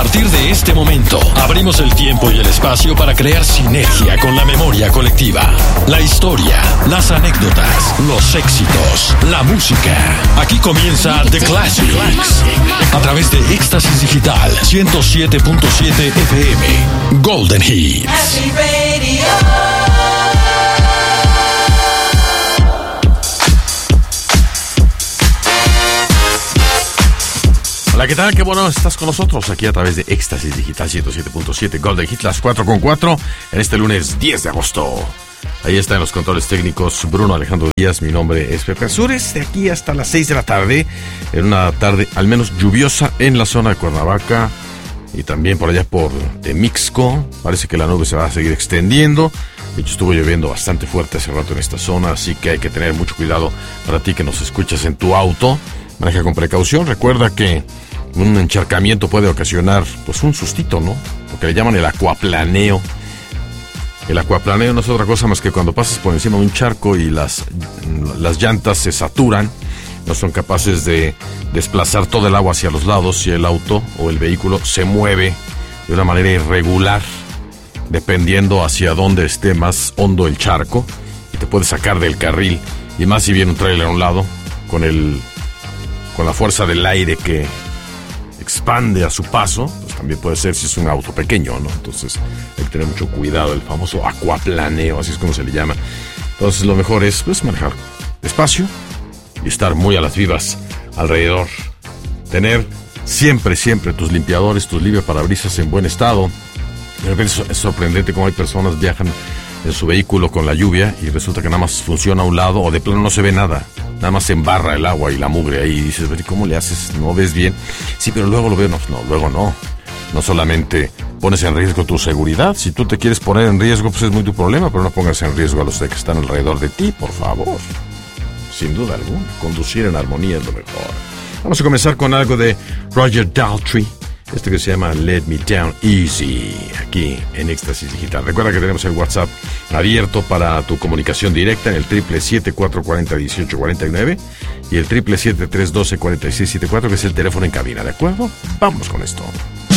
partir de este momento, abrimos el tiempo y el espacio para crear sinergia con la memoria colectiva. La historia, las anécdotas, los éxitos, la música. Aquí comienza The Classics. A través de Éxtasis Digital 107.7 FM. Golden Hits. Hola, ¿qué tal? Qué bueno estás con nosotros aquí a través de Éxtasis Digital 107.7 Golden Hits, las 4:04 en este lunes 10 de agosto. Ahí están los controles técnicos Bruno Alejandro Díaz, mi nombre es Pepe Azures, de aquí hasta las 6 de la tarde, en una tarde al menos lluviosa en la zona de Cuernavaca y también por allá por Temixco. Parece que la nube se va a seguir extendiendo. De hecho, estuvo lloviendo bastante fuerte hace rato en esta zona, así que hay que tener mucho cuidado para ti que nos escuchas en tu auto. Maneja con precaución. Recuerda que un encharcamiento puede ocasionar pues un sustito, ¿no? Lo que le llaman el acuaplaneo. El acuaplaneo no es otra cosa más que cuando pasas por encima de un charco y las llantas se saturan, no son capaces de desplazar todo el agua hacia los lados y el auto o el vehículo se mueve de una manera irregular dependiendo hacia dónde esté más hondo el charco y te puede sacar del carril. Y más si viene un tráiler a un lado con la fuerza del aire que expande a su paso, pues también puede ser si es un auto pequeño, ¿no? Entonces hay que tener mucho cuidado, el famoso acuaplaneo, así es como se le llama. Entonces lo mejor es pues manejar despacio y estar muy a las vivas alrededor. Tener siempre tus limpiadores, tus limpiaparabrisas en buen estado. De repente es sorprendente cómo hay personas que viajan en su vehículo con la lluvia y resulta que nada más funciona a un lado o de plano no se ve nada. Nada más se embarra el agua y la mugre ahí y dices, ¿cómo le haces? ¿No ves bien? Sí, pero luego lo veo. No, luego no. No solamente pones en riesgo tu seguridad. Si tú te quieres poner en riesgo, pues es muy tu problema, pero no pongas en riesgo a los que están alrededor de ti, por favor. Sin duda alguna. Conducir en armonía es lo mejor. Vamos a comenzar con algo de Roger Daltrey. Que se llama Let Me Down Easy, aquí en Éxtasis Digital. Recuerda que tenemos el WhatsApp abierto para tu comunicación directa en el 777-440-1849 y el 777-312-4674, que es el teléfono en cabina, ¿de acuerdo? Vamos con esto.